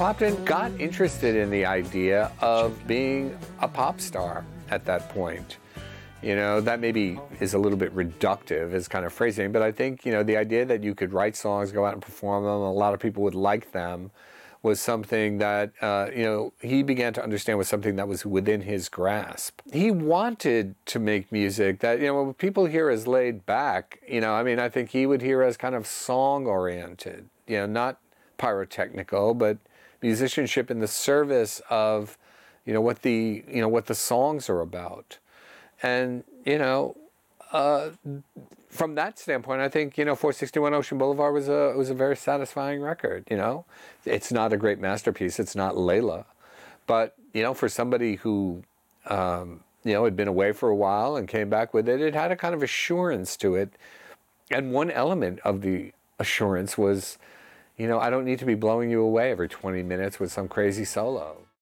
Clapton got interested in the idea of being a pop star at that point. You know, that maybe is a little bit reductive as kind of phrasing, but I think, you know, the idea that you could write songs, go out and perform them, a lot of people would like them, was something that, you know, he began to understand was something that was within his grasp. He wanted to make music that, you know, when people hear as laid back, you know, I mean, I think he would hear as kind of song-oriented, you know, not pyrotechnical, but musicianship in the service of, you know, what the songs are about. And, you know, from that standpoint, I think, you know, 461 Ocean Boulevard was a very satisfying record, you know. It's not a great masterpiece. It's not Layla. But, you know, for somebody who, you know, had been away for a while and came back with it, it had a kind of assurance to it. And one element of the assurance was, you know, I don't need to be blowing you away every 20 minutes with some crazy solo.